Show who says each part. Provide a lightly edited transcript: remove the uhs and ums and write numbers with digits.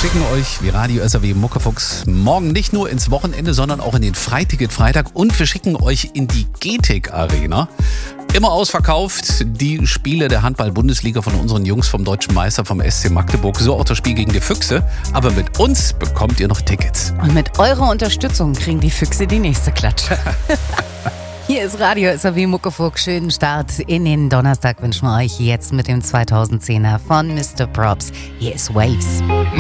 Speaker 1: schicken euch wie Radio SAW Muckefuchs morgen nicht nur ins Wochenende, sondern auch in den Freiticket-Freitag und wir schicken euch in die GTIC Arena. Immer ausverkauft, die Spiele der Handball-Bundesliga von unseren Jungs vom Deutschen Meister vom SC Magdeburg. So auch das Spiel gegen die Füchse. Aber mit uns bekommt ihr noch Tickets.
Speaker 2: Und mit eurer Unterstützung kriegen die Füchse die nächste Klatsche. Hier ist Radio SAW Muckefuchs. Schönen Start in den Donnerstag wünschen wir euch jetzt mit dem 2010er von Mr. Props. Hier ist Waves.